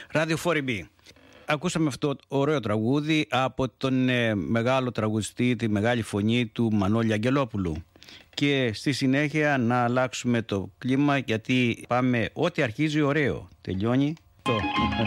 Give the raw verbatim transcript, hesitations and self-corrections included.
Radio φορ μπι. Ακούσαμε αυτό το ωραίο τραγούδι από τον ε, μεγάλο τραγουδιστή, τη μεγάλη φωνή του Μανώλη Αγγελόπουλου. Και στη συνέχεια να αλλάξουμε το κλίμα, γιατί πάμε ό,τι αρχίζει ωραίο. Τελειώνει το...